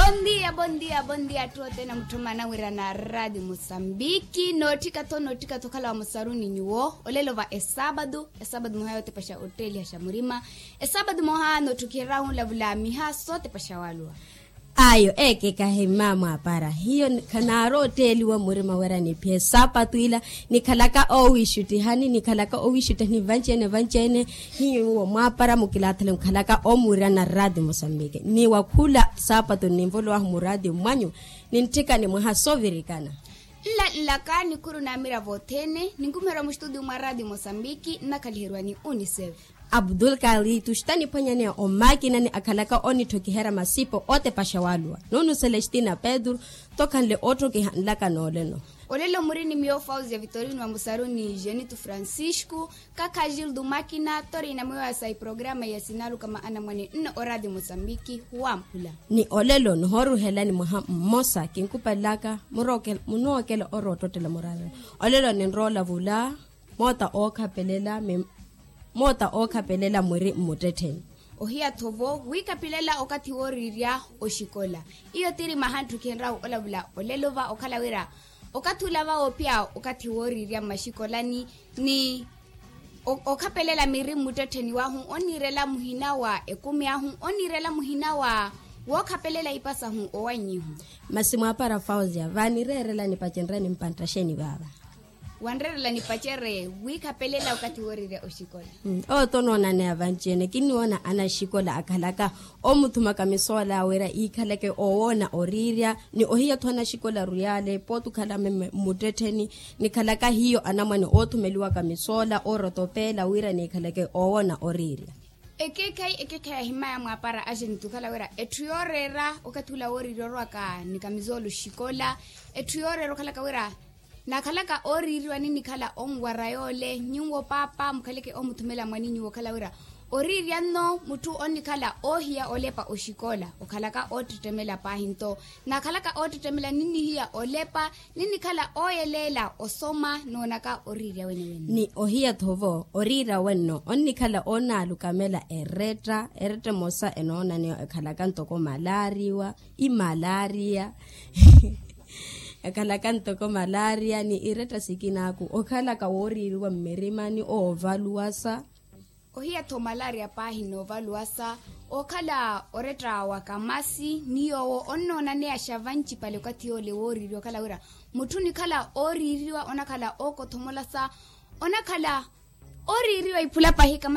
Bom dia tuote na mtumana wira na Radio Mosambiki notika to kala wa Musaruni nyuo olelo va esabadu muhayo te pasha hoteli ya Shamurima esabadu moha no tukirahu lavula miha sote pasha walua ayo eke kahimama para hiyo kanaro hoteli wa Murima wera ni pia sapatu ila nikalaka owishuti hani nikalaka owishuti ni vanchene hiyo wa mapara mukilatale nikalaka omura na Radio Mosambiki ni wakula sapatu ni mvolo wa muradi mwanyu nintika ni muhasovirikana la kani kuru na mira votene ningumera mu studio mwa Radio Mosambiki na kalihirwa ni UNICEF Abdul Kali tushtani panyane omaki nani akalaka oni tokihera masipo ote pashawalwa nonu Celestina Pedro tokanle otro kihandlaka noleno olelo murini mio Fauzi Vitorino wa Musaruni Jenitu Francisco kaka Gildo Makina tori na mwa sai programa ya sinaru kama ana mwani o Radio Mosambiki huampula ni olelo nhoru helani mosa kinkupalaka munokela orototela morale olelo ni nrola vula mota okapelela muri muteteni ohia tovo wikapilela okati woriria oshikola iyo tiri mahantu kenrao olabula olelova okalawira okatulava opia okati woriria mashikolani ni okapelela miri muteteni wahu onirela muhina wa ekumi ahu onirela muhina wa wokapelela ipasa hu owanyihu masimu apara Fauzia vanirerela ni pachenreni mpantasheni baba wanrela ni pachere wikapelela wakati woriria oshikola tonona ne avanchene kiniona ana shikola akalaka omuthuma kamisola wera ikaleke owona oriria ni ohia thona shikola ruyale potu kala muteteni nikalaka hiyo anamani othumeliwa kamisola orotopela wira ni kaleke owona oriria ekeka himaya mwapara ajeni tukala wera etuyorera okatula oririo rwaka nikamizolo shikola etuyorera kalaka wera nakalaka oririrwa nini kala omwarayole nyungo papa mkaleke omutumela mwanini wokala wira oriria no mutu onikala ohia olepa oshikola okalaka otutemela pahinto nakalaka otutemela nini hia olepa nini kala oyelela osoma nonaka oriria wene ni ohia thovo orira wenno onikala onalu kamela erete mosa enona ne kalaka ntoko malaria akala kanto ko malaria ni ireta sikinaku okhala ka woririwa mmerimani ovaluasa ohia to malaria pahino valuasa okhala oreta wakamasi niyo onnona ne ashavanchi pale kati ole woriri okhala ura mutuni kala oririwa onakala okothomola sa onakala oririwa ipula pahika